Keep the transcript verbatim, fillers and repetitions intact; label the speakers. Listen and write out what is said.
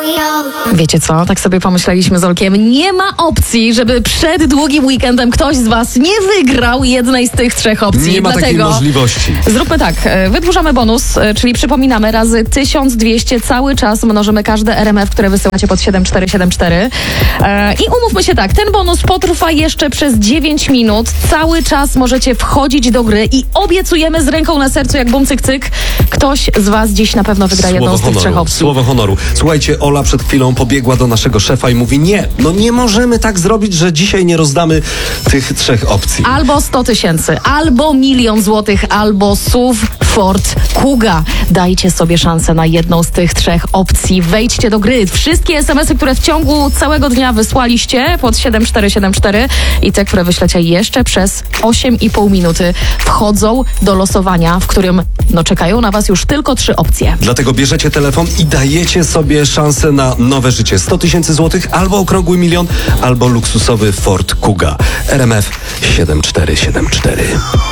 Speaker 1: Wiecie co? Tak sobie pomyśleliśmy z Olkiem. Nie ma opcji, żeby przed długim weekendem ktoś z was nie wygrał jednej z tych trzech opcji.
Speaker 2: Nie ma
Speaker 1: Dlatego
Speaker 2: takiej możliwości.
Speaker 1: Zróbmy tak. Wydłużamy bonus, czyli przypominamy razy tysiąc dwieście cały czas mnożymy każde R M F, które wysyłacie pod siedem cztery siedem cztery. I umówmy się tak, ten bonus potrwa jeszcze przez dziewięć minut. Cały czas możecie wchodzić do gry i obiecujemy z ręką na sercu, jak bum cyk cyk, ktoś z was dziś na pewno wygra jedną z tych trzech opcji.
Speaker 2: Słowo honoru. Słuchajcie, Ola przed chwilą pobiegła do naszego szefa i mówi: nie, no nie możemy tak zrobić, że dzisiaj nie rozdamy tych trzech opcji.
Speaker 1: Albo sto tysięcy, albo milion złotych, albo S U V Ford Kuga. Dajcie sobie szansę na jedną z tych trzech opcji. Wejdźcie do gry. Wszystkie es em esy, które w ciągu całego dnia wysłaliście pod siedem cztery siedem cztery i te, które wyślecie jeszcze przez osiem i pół minuty, wchodzą do losowania, w którym no, czekają na was już tylko trzy opcje.
Speaker 2: Dlatego bierzecie telefon i dajecie sobie szansę na nowe życie. sto tysięcy złotych, albo okrągły milion, albo luksusowy Ford Kuga. R M F siedem cztery siedem cztery.